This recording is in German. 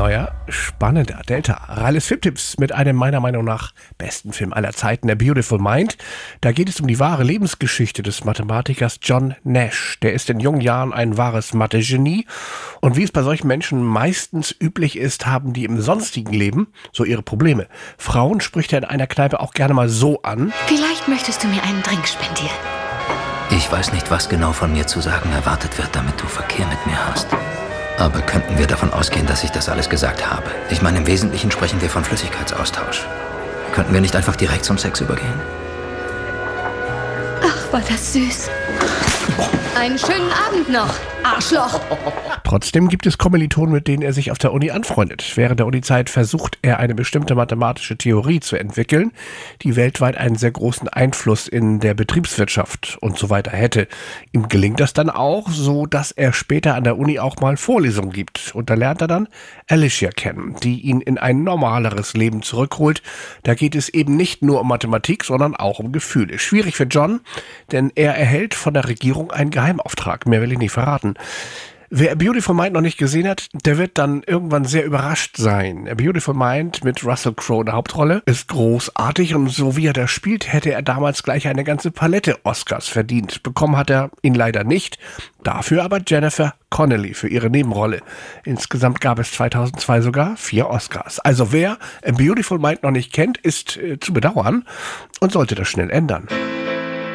neuer, spannender Delta. Ralles Filmtipps mit einem meiner Meinung nach besten Film aller Zeiten, A Beautiful Mind. Da geht es um die wahre Lebensgeschichte des Mathematikers John Nash. Der ist in jungen Jahren ein wahres Mathe-Genie. Und wie es bei solchen Menschen meistens üblich ist, haben die im sonstigen Leben so ihre Probleme. Frauen spricht er in einer Kneipe auch gerne mal so an. Vielleicht möchtest du mir einen Drink spendieren. Ich weiß nicht, was genau von mir zu sagen erwartet wird, damit du Verkehr mit mir hast. Aber könnten wir davon ausgehen, dass ich das alles gesagt habe? Ich meine, im Wesentlichen sprechen wir von Flüssigkeitsaustausch. Könnten wir nicht einfach direkt zum Sex übergehen? Ach, war das süß. Einen schönen Abend noch, Arschloch. Trotzdem gibt es Kommilitonen, mit denen er sich auf der Uni anfreundet. Während der Unizeit versucht er, eine bestimmte mathematische Theorie zu entwickeln, die weltweit einen sehr großen Einfluss in der Betriebswirtschaft und so weiter hätte. Ihm gelingt das dann auch, so dass er später an der Uni auch mal Vorlesungen gibt. Und da lernt er dann Alicia kennen, die ihn in ein normaleres Leben zurückholt. Da geht es eben nicht nur um Mathematik, sondern auch um Gefühle. Schwierig für John, denn er erhält von der Regierung einen Geheimauftrag. Mehr will ich nicht verraten. Wer A Beautiful Mind noch nicht gesehen hat, der wird dann irgendwann sehr überrascht sein. A Beautiful Mind mit Russell Crowe in der Hauptrolle ist großartig und so wie er das spielt, hätte er damals gleich eine ganze Palette Oscars verdient. Bekommen hat er ihn leider nicht, dafür aber Jennifer Connelly für ihre Nebenrolle. Insgesamt gab es 2002 sogar 4 Oscars. Also wer A Beautiful Mind noch nicht kennt, ist zu bedauern und sollte das schnell ändern.